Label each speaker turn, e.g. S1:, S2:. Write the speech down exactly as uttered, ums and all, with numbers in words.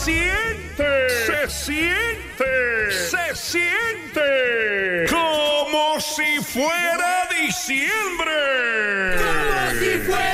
S1: siente, se siente, se siente como si fuera diciembre.
S2: Como si fuera